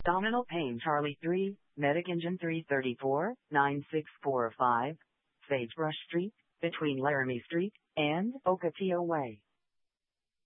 Abdominal pain Charlie 3, Medic Engine 334, 9645, Sagebrush Street, between Laramie Street and Ocotillo Way.